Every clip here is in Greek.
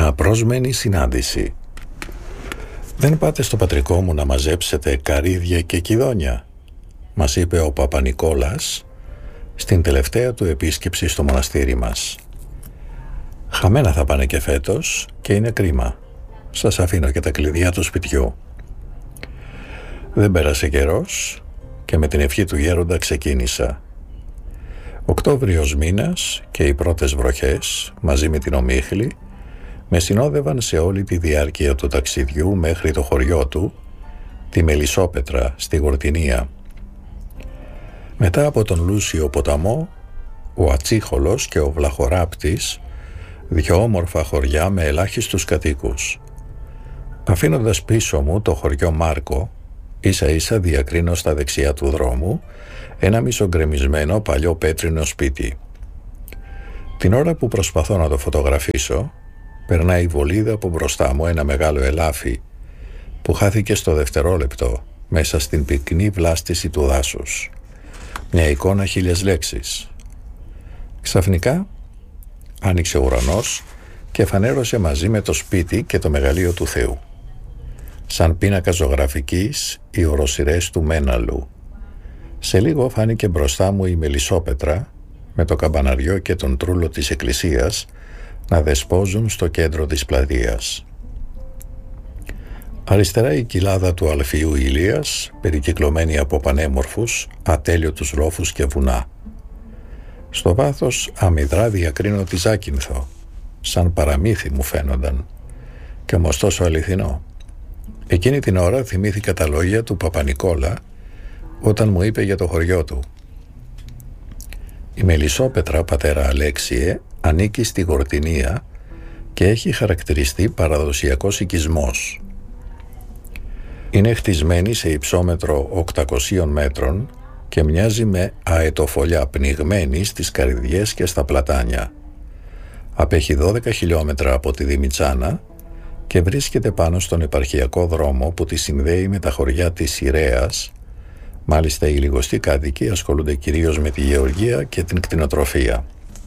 Μια απρόσμενη συνάντηση. «Δεν πάτε στο πατρικό μου να μαζέψετε καρύδια και κιδόνια», μας είπε ο Παπα-Νικόλας στην τελευταία του επίσκεψη στο μοναστήρι μας. «Χαμένα θα πάνε και φέτος και είναι κρίμα. Σας αφήνω και τα κλειδιά του σπιτιού». Δεν πέρασε καιρός και με την ευχή του γέροντα ξεκίνησα. Οκτώβριος μήνας και οι πρώτες βροχές μαζί με την ομίχλη με συνόδευαν σε όλη τη διάρκεια του ταξιδιού μέχρι το χωριό του, τη Μελισσόπετρα στη Γορτινία. Μετά από τον Λούσιο ποταμό, ο Ατσίχολος και ο Βλαχοράπτης, δυο όμορφα χωριά με ελάχιστους κατοίκους. Αφήνοντας πίσω μου το χωριό Μάρκο, ίσα ίσα διακρίνω στα δεξιά του δρόμου ένα μισογκρεμισμένο παλιό πέτρινο σπίτι. Την ώρα που προσπαθώ να το φωτογραφίσω, περνάει η βολίδα από μπροστά μου ένα μεγάλο ελάφι που χάθηκε στο δευτερόλεπτο μέσα στην πυκνή βλάστηση του δάσους. Μια εικόνα 1000 λέξεις. Ξαφνικά άνοιξε ο ουρανός και φανέρωσε μαζί με το σπίτι και το μεγαλείο του Θεού. Σαν πίνακα ζωγραφικής οι οροσειρές του Μέναλου. Σε λίγο φάνηκε μπροστά μου η Μελισσόπετρα με το καμπαναριό και τον τρούλο της εκκλησίας να δεσπόζουν στο κέντρο της πλατείας. Αριστερά η κοιλάδα του Αλφιού Ηλίας, περικυκλωμένη από πανέμορφους, ατέλειωτους λόφους και βουνά. Στο βάθος αμυδρά διακρίνω τη Ζάκυνθο, σαν παραμύθι μου φαίνονταν, και όμως τόσο αληθινό. Εκείνη την ώρα θυμήθηκα τα λόγια του Παπα-Νικόλα όταν μου είπε για το χωριό του. «Η Μελισσόπετρα, πατέρα Αλέξιε, ανήκει στη Γορτινία και έχει χαρακτηριστεί παραδοσιακός οικισμός. Είναι χτισμένη σε υψόμετρο 800 μέτρων και μοιάζει με αετοφολιά πνιγμένη στις καρυδιές και στα πλατάνια. Απέχει 12 χιλιόμετρα από τη Δημητσάνα και βρίσκεται πάνω στον επαρχιακό δρόμο που τη συνδέει με τα χωριά της Σιρέας. Μάλιστα οι λιγοστοί κάτοικοι ασχολούνται κυρίως με τη γεωργία και την κτηνοτροφία».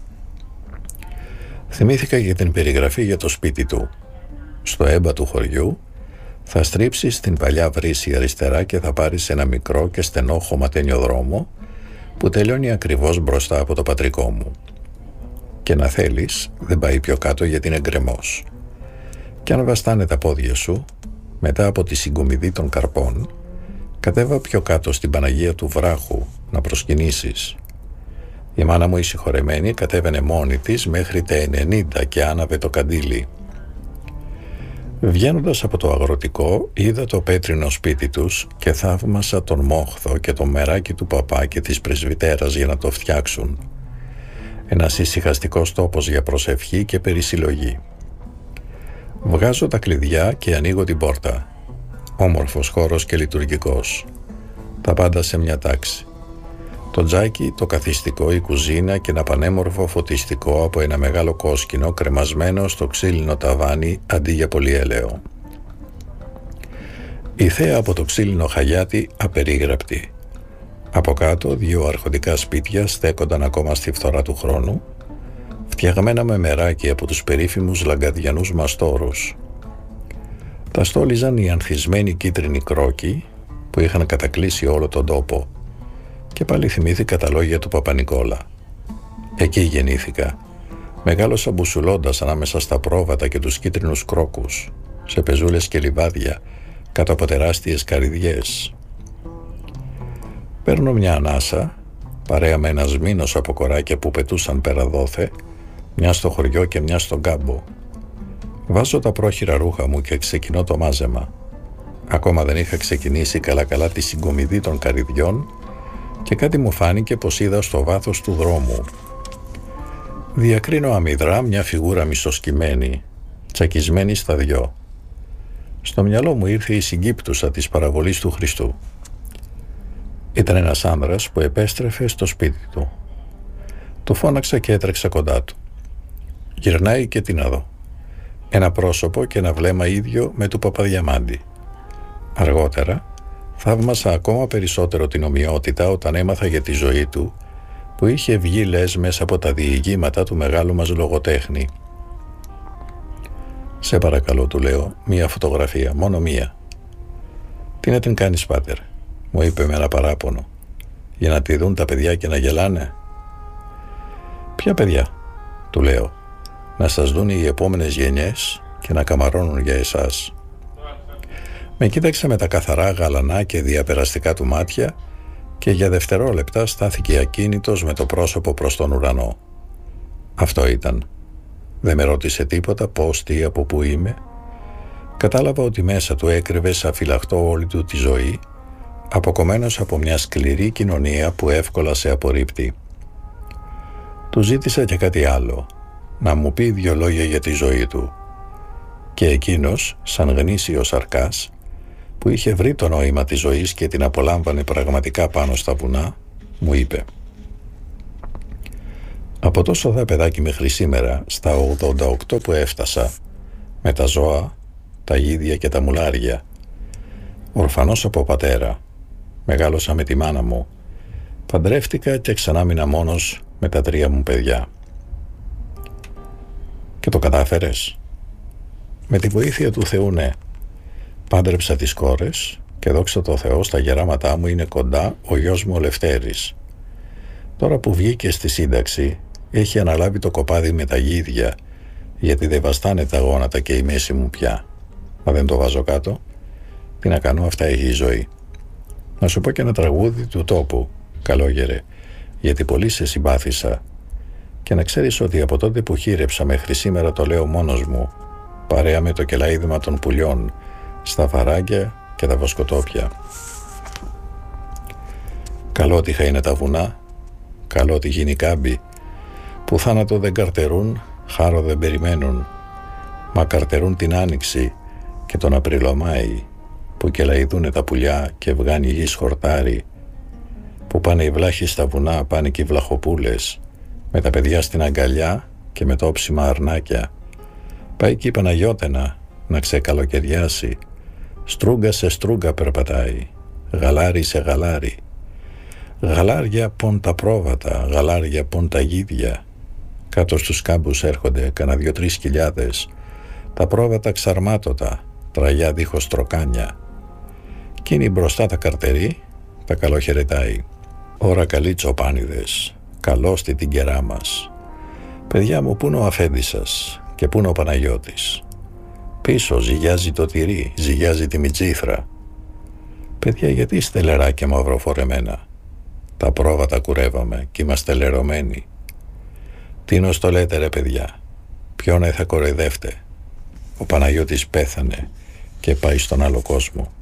Θυμήθηκα για την περιγραφή για το σπίτι του. Στο έμπα του χωριού θα στρίψεις την παλιά βρύση αριστερά και θα πάρεις ένα μικρό και στενό χωματένιο δρόμο που τελειώνει ακριβώς μπροστά από το πατρικό μου. Και να θέλεις δεν πάει πιο κάτω γιατί είναι γκρεμός. Και αν βαστάνε τα πόδια σου, μετά από τη συγκομιδή των καρπών, κατέβα πιο κάτω στην Παναγία του Βράχου να προσκυνήσεις. Η μάνα μου η συγχωρεμένη κατέβαινε μόνη της μέχρι τα 90 και άναβε το καντήλι. Βγαίνοντας από το αγροτικό είδα το πέτρινο σπίτι τους και θαύμασα τον μόχθο και το μεράκι του παπά και της πρεσβυτέρας για να το φτιάξουν. Ένας ησυχαστικός τόπος για προσευχή και περισυλλογή. Βγάζω τα κλειδιά και ανοίγω την πόρτα. Όμορφος χώρος και λειτουργικός. Τα πάντα σε μια τάξη. Το τζάκι, το καθιστικό, η κουζίνα και ένα πανέμορφο φωτιστικό από ένα μεγάλο κόσκινο κρεμασμένο στο ξύλινο ταβάνι αντί για πολυέλαιο. Η θέα από το ξύλινο χαγιάτι απερίγραπτη. Από κάτω 2 αρχοντικά σπίτια στέκονταν ακόμα στη φθορά του χρόνου, φτιαγμένα με μεράκι από τους περίφημους λαγκαδιανούς μαστόρους. Τα στόλιζαν οι ανθισμένοι κίτρινοι κρόκοι που είχαν κατακλείσει όλο τον τόπο. Και πάλι θυμήθηκα τα λόγια του Παπα-Νικόλα. Εκεί γεννήθηκα. Μεγάλωσα μπουσουλώντας ανάμεσα στα πρόβατα και τους κίτρινους κρόκους, σε πεζούλες και λιβάδια, κάτω από τεράστιες καρυδιές. Παίρνω μια ανάσα, παρέα με ένα σμήνος από κοράκια που πετούσαν πέρα δόθε, μια στο χωριό και μια στον κάμπο. Βάζω τα πρόχειρα ρούχα μου και ξεκινώ το μάζεμα. Ακόμα δεν είχα ξεκινήσει καλά τη συγκομιδή των καρυδιών και κάτι μου φάνηκε πως είδα στο βάθος του δρόμου. Διακρίνω αμυδρά μια φιγούρα μισοσκυμμένη, τσακισμένη στα δυο. Στο μυαλό μου ήρθε η συγκύπτουσα της παραβολής του Χριστού. Ήταν ένας άνδρας που επέστρεφε στο σπίτι του. Το φώναξα και έτρεξα κοντά του. Γυρνάει και τι να δω. Ένα πρόσωπο και ένα βλέμμα ίδιο με του Παπαδιαμάντη. Αργότερα θαύμασα ακόμα περισσότερο την ομοιότητα όταν έμαθα για τη ζωή του που είχε βγει λες μέσα από τα διηγήματα του μεγάλου μας λογοτέχνη. «Σε παρακαλώ», του λέω, «μία φωτογραφία, μόνο μία». «Τι να την κάνεις, πάτερ?» μου είπε με ένα παράπονο. «Για να τη δουν τα παιδιά και να γελάνε?» «Ποια παιδιά?» του λέω. «Να σας δουν οι επόμενες γενιές και να καμαρώνουν για εσάς». Με κοίταξε με τα καθαρά γαλανά και διαπεραστικά του μάτια και για δευτερόλεπτα στάθηκε ακίνητος με το πρόσωπο προς τον ουρανό. Αυτό ήταν. Δεν με ρώτησε τίποτα πώς, τι, από πού είμαι. Κατάλαβα ότι μέσα του έκρυβε σαν φυλαχτό όλη του τη ζωή, αποκομμένος από μια σκληρή κοινωνία που εύκολα σε απορρίπτει. Του ζήτησα και κάτι άλλο, να μου πει 2 λόγια για τη ζωή του. Και εκείνος, σαν γνήσιος αρκάς, που είχε βρει το νόημα της ζωής και την απολάμβανε πραγματικά πάνω στα βουνά, μου είπε: «Από τόσο δα παιδάκι μέχρι σήμερα, στα 88 που έφτασα, με τα ζώα, τα γίδια και τα μουλάρια, ορφανός από πατέρα, μεγάλωσα με τη μάνα μου, παντρεύτηκα και ξανά μείνα μόνος με τα 3 μου παιδιά». «Και το κατάφερες?» «Με τη βοήθεια του Θεού, ναι. Πάντρεψα τις κόρες και δόξα τω Θεώ στα γεράματά μου είναι κοντά ο γιος μου ο Λευτέρης. Τώρα που βγήκε στη σύνταξη έχει αναλάβει το κοπάδι με τα γίδια, γιατί δεν βαστάνε τα γόνατα και η μέση μου πια. Μα δεν το βάζω κάτω. Τι να κάνω, αυτά έχει η ζωή. Να σου πω και ένα τραγούδι του τόπου, καλόγερε, γιατί πολύ σε συμπάθησα. Και να ξέρεις ότι από τότε που χείρεψα μέχρι σήμερα το λέω μόνος μου, παρέα με το κελαίδημα των πουλιών, στα φαράγγια και τα βοσκοτόπια. Καλότυχα είναι τα βουνά, καλότυχοι είναι οι κάμποι, που θάνατο δεν καρτερούν, χάρο δεν περιμένουν, μα καρτερούν την άνοιξη και τον Απριλομάη, που κελαηδούνε τα πουλιά και βγάνει η γης χορτάρι, που πάνε οι βλάχοι στα βουνά, πάνε και οι βλαχοπούλες, με τα παιδιά στην αγκαλιά και με το όψιμα αρνάκια. Πάει και η Παναγιώτενα να ξεκαλοκαιριάσει, στρούγκα σε στρούγκα περπατάει, γαλάρι σε γαλάρι. Γαλάρια πον τα πρόβατα, γαλάρια πον τα γίδια. Κάτω στους κάμπους έρχονται κανένα 2-3 χιλιάδες, τα πρόβατα ξαρμάτωτα, τραγιά δίχως τροκάνια. Εκείνη μπροστά τα καρτερί, τα καλοχαιρετάει. Ωρα καλή τσοπάνιδες, καλώστη την κερά μας. Παιδιά μου, πού είναι ο αφέντης σας και πού είναι ο Παναγιώτης? Πίσω ζυγιάζει το τυρί, ζυγιάζει τη μιτζήθρα. Παιδιά, γιατί είστε λερά και μαυροφορεμένα? Τα πρόβατα κουρεύαμε κι είμαστε λερωμένοι. Τίνος το λέτε ρε παιδιά? Ποιον θα κοροϊδεύτε? Ο Παναγιώτης πέθανε και πάει στον άλλο κόσμο.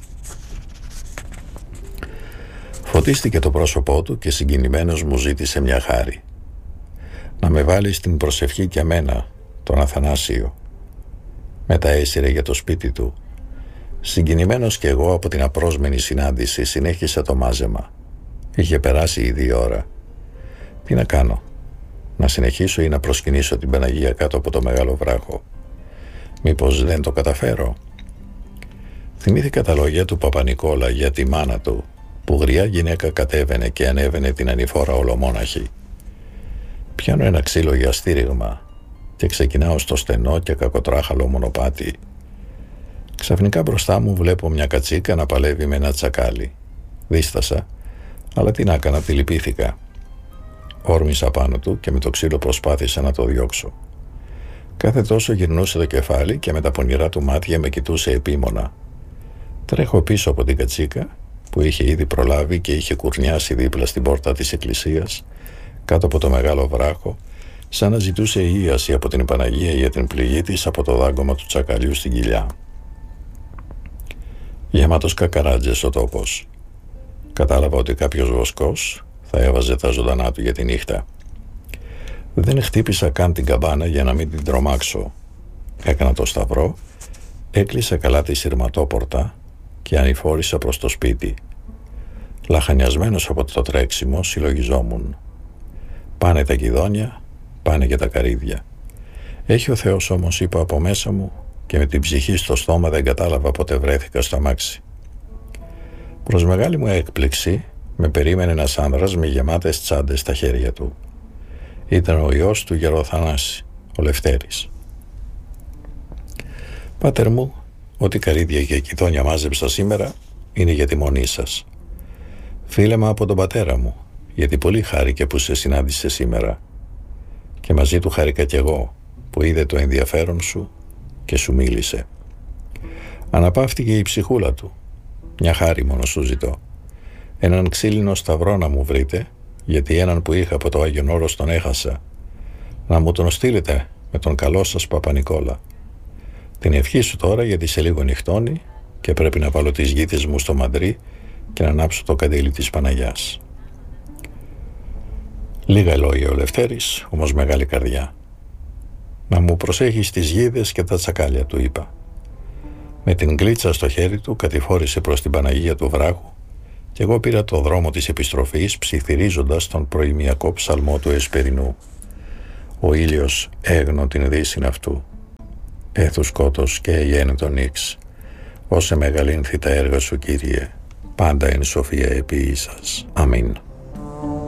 Φωτίστηκε το πρόσωπό του και συγκινημένος μου ζήτησε μια χάρη. Να με βάλει στην προσευχή και εμένα, τον Αθανάσιο. Μετά έσυρε για το σπίτι του. Συγκινημένος κι εγώ από την απρόσμενη συνάντηση συνέχισα το μάζεμα. Είχε περάσει ήδη η ώρα. Τι να κάνω? Να συνεχίσω ή να προσκυνήσω την Παναγία κάτω από το μεγάλο βράχο? Μήπως δεν το καταφέρω? Θυμήθηκα τα λόγια του Παπα-Νικόλα για τη μάνα του, που γριά γυναίκα κατέβαινε και ανέβαινε την ανηφόρα ολομόναχη. Πιάνω ένα ξύλο για στήριγμα και ξεκινάω στο στενό και κακοτράχαλο μονοπάτι. Ξαφνικά μπροστά μου βλέπω μια κατσίκα να παλεύει με ένα τσακάλι. Δίστασα, αλλά τι να έκανα, τη λυπήθηκα. Όρμησα πάνω του και με το ξύλο προσπάθησα να το διώξω. Κάθε τόσο γυρνούσε το κεφάλι και με τα πονηρά του μάτια με κοιτούσε επίμονα. Τρέχω πίσω από την κατσίκα, που είχε ήδη προλάβει και είχε κουρνιάσει δίπλα στην πόρτα της εκκλησίας, κάτω από το μεγάλο βράχο, σαν να ζητούσε ίαση από την Παναγία για την πληγή της από το δάγκωμα του τσακαλιού στην κοιλιά. Γεμάτος κακαράτζες ο τόπος. Κατάλαβα ότι κάποιος βοσκός θα έβαζε τα ζωντανά του για τη νύχτα. Δεν χτύπησα καν την καμπάνα για να μην την τρομάξω. Έκανα το σταυρό, έκλεισα καλά τη σειρματόπορτα και ανηφόρησα προς το σπίτι. Λαχανιασμένος από το τρέξιμο συλλογιζόμουν. Πάνε τα κηδόνια, πάνε και τα καρύδια. Έχει ο Θεός όμως, είπα από μέσα μου, και με την ψυχή στο στόμα δεν κατάλαβα πότε βρέθηκα στο αμάξι. Προς μεγάλη μου έκπληξη με περίμενε ένας άνδρας με γεμάτες τσάντες στα χέρια του. Ήταν ο ιός του Γεροθανάση, ο Λευτέρης. Πάτερ μου, ό,τι καρύδια και κιδόνια μάζεψα σήμερα είναι για τη μονή σας. Φίλεμα από τον πατέρα μου, γιατί πολύ χάρηκε που σε συνάντησε σήμερα. Και μαζί του χάρηκα κι εγώ που είδε το ενδιαφέρον σου και σου μίλησε. Αναπαύτηκε η ψυχούλα του. Μια χάρη μόνο σου ζητώ. Έναν ξύλινο σταυρό να μου βρείτε, γιατί έναν που είχα από το Άγιον Όρος τον έχασα. Να μου τον στείλετε με τον καλό σας Παπα-Νικόλα. Την ευχή σου τώρα, γιατί σε λίγο νυχτώνει και πρέπει να βάλω τις γύτες μου στο μαντρί και να ανάψω το καντήλι της Παναγιάς. Λίγα λόγια ο Λευτέρης, όμως μεγάλη καρδιά. Να μου προσέχεις τις γίδες και τα τσακάλια, του είπα. Με την γκλίτσα στο χέρι του κατηφόρησε προς την Παναγία του Βράχου και εγώ πήρα το δρόμο της επιστροφής ψιθυρίζοντας τον προημιακό ψαλμό του Εσπερινού. Ο ήλιος έγνω την δύσιν αυτού. Έθου σκότος και γέννητον ίξ. Όσε μεγαλύνθη τα έργα σου, Κύριε, πάντα εν σοφία επίησας. Αμήν.